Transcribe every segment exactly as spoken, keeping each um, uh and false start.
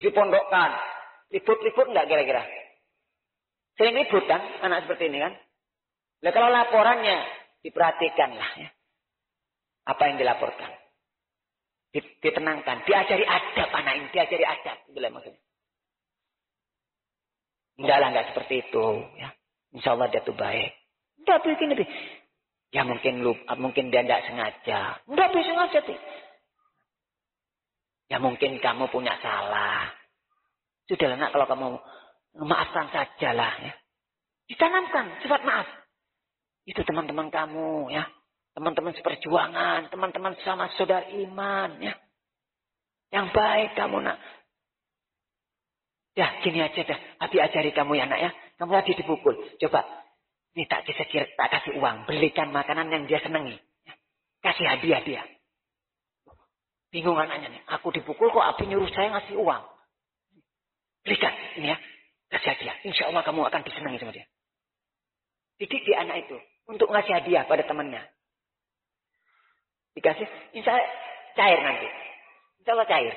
dipondokkan. Ribut-ribut enggak kira-kira? Sering ribut kan anak seperti ini kan? Nah, kalau laporannya diperhatikanlah ya. Apa yang dilaporkan. Ditenangkan, diajari adab anak ini, diajari adab, itulah maksudnya. Enggaklah, enggak seperti itu ya. Insya Allah dia tuh baik. Enggak begini, begini. Ya mungkin lupa, mungkin dia enggak sengaja. Enggak bisa sengaja tuh. Ya mungkin kamu punya salah. Sudahlah nak, kalau kamu maafkan sajalah ya. Ditanamkan sifat maaf. Itu teman-teman kamu ya. Teman-teman seperjuangan, teman-teman sama saudara iman ya. Yang baik kamu nak. Ya gini aja dah. Abi ajari kamu ya nak ya. Kamu lagi dipukul. Coba. Ini tak sekir, tak kasih uang. Belikan makanan yang dia senangi. Ya. Kasih hadiah dia. Bingung anaknya nih. Aku dipukul kok Abi nyuruh saya ngasih uang. Belikan ini ya. Kasih hadiah. Insya Allah kamu akan disenangi sama dia. Didik di anak itu. Untuk ngasih hadiah pada temannya. Dikasih. Insya Allah cair nanti. Insya Allah cair.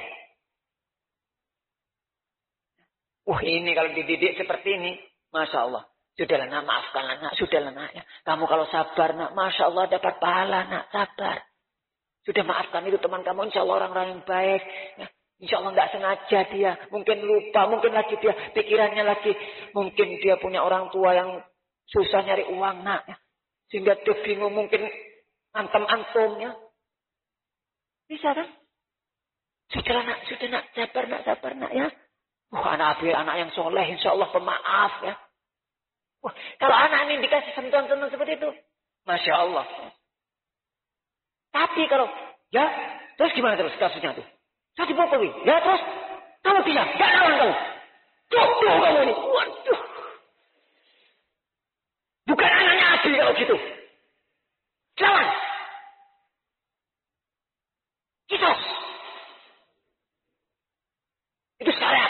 Wah ini kalau dididik seperti ini. Masya Allah. Sudahlah nak, maafkanlah nak. Sudahlah nak. Ya. Kamu kalau sabar nak. Masya Allah dapat pahala nak. Sabar. Sudah maafkan itu teman kamu. Insya Allah orang-orang yang baik. Ya. Insya Allah nggak sengaja dia. Mungkin lupa. Mungkin lagi dia pikirannya lagi. Mungkin dia punya orang tua yang susah nyari uang nak. Ya. Sehingga dia bingung. Mungkin antem-antum ya. Bisa kan? Sudah nak. Sudah nak. Sabar nak. Sabar nak ya. Wah anak abi, anak yang soleh. Insya Allah pemaaf ya. Wah, kalau anak ini dikasih sentuhan-sentuhan seperti itu. Masya Allah. Tapi kalau. Ya. Terus gimana terus kasusnya tuh? Saya dipukul. Ya terus. Kamu bisa. Gak lawan kamu. Tuh, tuh kamu ini. Waduh. Bukan anaknya Abi kalau gitu. Lawan. Kisos. Itu syariat.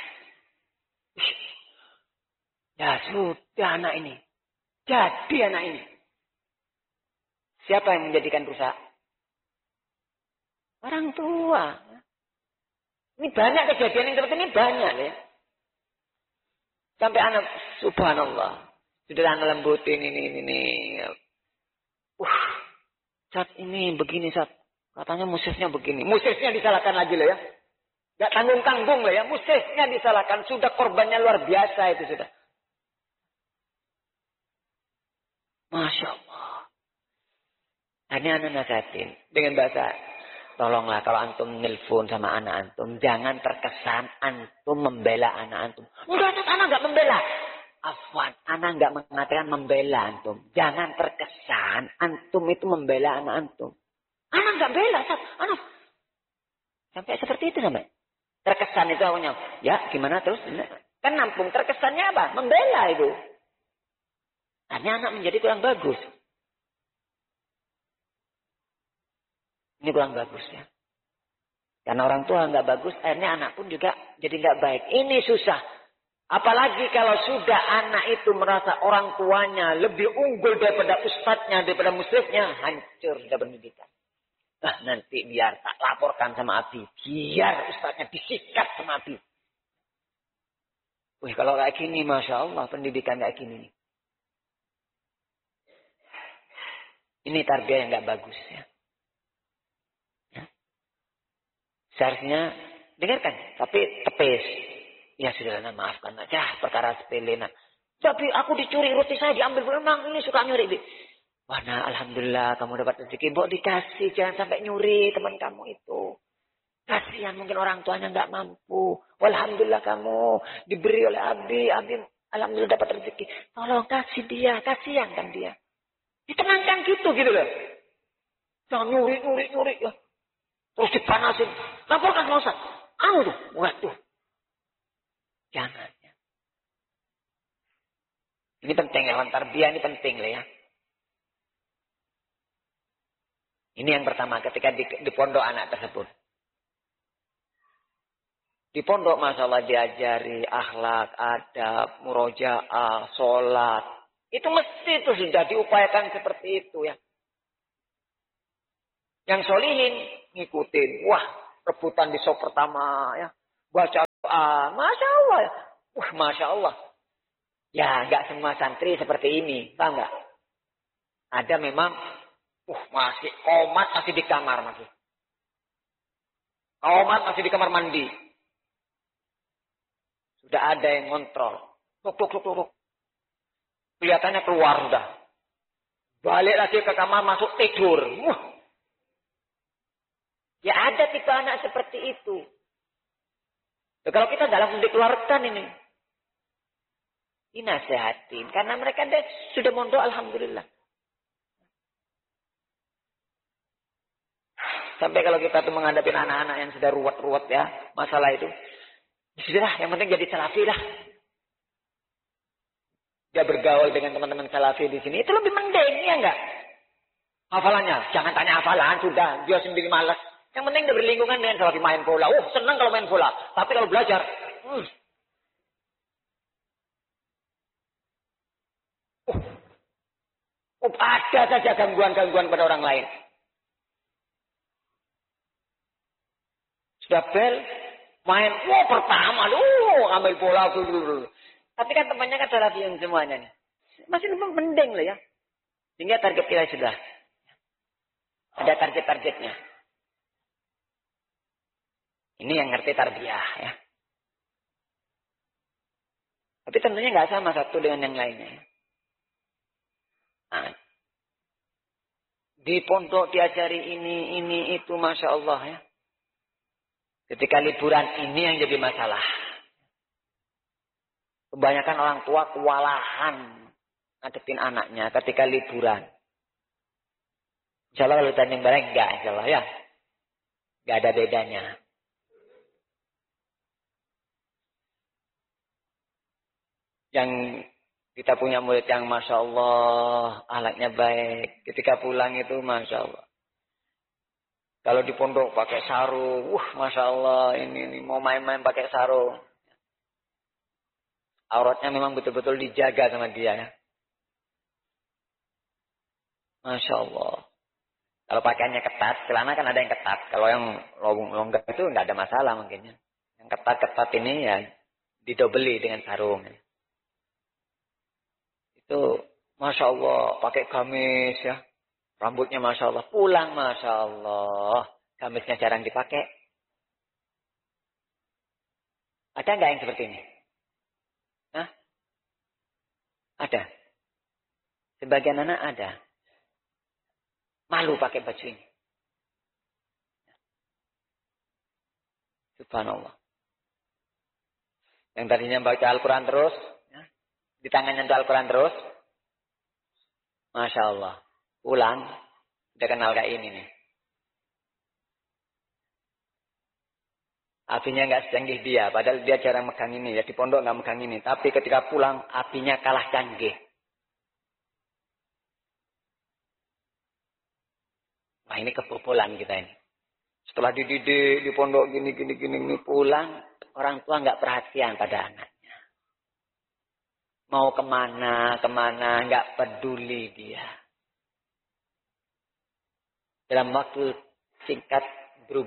Ya sudah anak ini. Jadi anak ini. Siapa yang menjadikan rusak? Orang tua. Ini banyak kejadian yang seperti ini banyak ya. Sampai anak subhanallah. Sudah anak lembutin ini ini ini. Uh, saat ini begini saat katanya musisnya begini. Musisnya disalahkan lagi loh ya. Gak tanggung-tanggung loh ya. Musisnya disalahkan. Sudah korbannya luar biasa itu sudah. Masya Allah. Ini anak nasihatin dengan bahasa. Tolonglah kalau antum nelpon sama anak antum. Jangan terkesan antum membela anak antum. Enggak, anak enggak membela. Afwan, anak enggak mengatakan membela antum. Jangan terkesan antum itu membela anak antum. Anak enggak bela. Anak. Sampai seperti itu sampai. Terkesan itu awalnya. Ya gimana terus? Kan nampung terkesannya apa? Membela itu. Hanya anak menjadi kurang bagus. Ini kurang bagus ya. Karena orang tua nggak bagus, akhirnya anak pun juga jadi nggak baik. Ini susah. Apalagi kalau sudah anak itu merasa orang tuanya lebih unggul daripada ustadznya, daripada muslimnya, hancur sudah pendidikan. Nah nanti biar tak laporkan sama Abi. Biar ustadznya disikat sama Abi. Wih kalau kayak gini, Masya Allah pendidikan kayak gini. Ini tarbiyah yang nggak bagus ya. ya. Seharusnya dengarkan, tapi tepis. Ya sudah, nah, maafkan aja perkara sepele. Nah. Tapi aku dicuri roti saya diambil, memang ini suka nyuri. Wah, nah, alhamdulillah kamu dapat rezeki. Mbok dikasih, jangan sampai nyuri teman kamu itu. Kasihan mungkin orang tuanya nggak mampu. Alhamdulillah kamu diberi oleh Abi, Abi alhamdulillah dapat rezeki. Tolong kasih dia, kasihan kan dia. Ditenangkan gitu gitu loh. Jangan nyuri, nyuri, nyuri. Ya. Terus dipanasin. Laporkan sama Ustaz. Anu tuh. Waduh. Jangan. Ya. Ini penting ya. Tarbiyah ini penting lah ya. Ini yang pertama ketika di, di pondok anak tersebut. Di pondok masalah diajari akhlak, adab, murojaah, sholat. Itu mesti itu sudah diupayakan seperti itu ya. Yang solihin ngikutin. Wah, rebutan di sop pertama ya. Baca Ah, Masya Allah. Wah, Masya Allah. Ya, nggak semua santri seperti ini. Paham nggak? Ada memang, uh, masih komat masih di kamar masih. Komat masih di kamar mandi. Sudah ada yang kontrol. Tuk, tuk, tuk, tuk. Kelihatannya keluar sudah. Balik lagi ke kamar, masuk tidur. Wah. Ya ada tipe anak seperti itu. Ya, kalau kita nggak langsung dikeluarkan ini. Dinasehatin. Karena mereka sudah mondok, alhamdulillah. Sampai kalau kita tuh menghadapi anak-anak yang sudah ruwet-ruwet ya, masalah itu. Sudahlah, yang penting jadi salafi lah. Dia bergaul dengan teman-teman salafi di sini. Itu lebih mending, ya enggak? Hafalannya, jangan tanya hafalan, sudah. Dia sendiri malas. Yang penting dia berlingkungan dengan salafi main bola. Oh, senang kalau main bola. Tapi kalau belajar, hmm. oh, oh, ada saja gangguan-gangguan pada orang lain. Sudah bel, main, wah pertama, oh, ambil bola dulu. Tapi kan temannya kan salafiyin semuanya nih. Masih lebih mending lah ya. Sehingga target kita sudah. Ada target-targetnya. Ini yang ngerti tarbiyah ya. Tapi tentunya nggak sama satu dengan yang lainnya. Nah, di pondok diajari ini, ini, itu, Masya Allah ya. Ketika liburan ini yang jadi masalah. Kebanyakan orang tua kewalahan ngadepin anaknya ketika liburan. Insya Allah kalau tanding bareng enggak, insya Allah ya. Enggak ada bedanya. Yang kita punya murid yang Masya Allah, ahlaknya baik. Ketika pulang itu Masya Allah. Kalau di pondok pakai sarung, wah Masya Allah, ini, ini mau main-main pakai sarung. Auratnya memang betul-betul dijaga sama dia ya. Masya Allah. Kalau pakaiannya ketat, celana kan ada yang ketat. Kalau yang longgar itu nggak ada masalah mungkinnya. Yang ketat-ketat ini ya didobeli dengan sarung. Itu Masya Allah, pakai gamis ya. Rambutnya Masya Allah. Pulang Masya Allah. Gamisnya jarang dipakai. Ada nggak yang seperti ini? Hah? Ada. Sebagian anak ada. Malu pakai baju ini. Subhanallah. Yang tadinya baca Al-Quran terus. Ya. Di tangannya itu Al-Quran terus. Masya Allah. Pulang, udah kenal kayak ini nih. Apinya nggak secanggih dia, padahal dia jarang megang ini ya, di pondok nggak megang ini. Tapi ketika pulang, apinya kalah canggih. Wah ini kebobolan kita ini. Setelah dididik di pondok gini gini gini, gini pulang, orang tua nggak perhatian pada anaknya. Mau kemana kemana nggak peduli dia. Dalam waktu singkat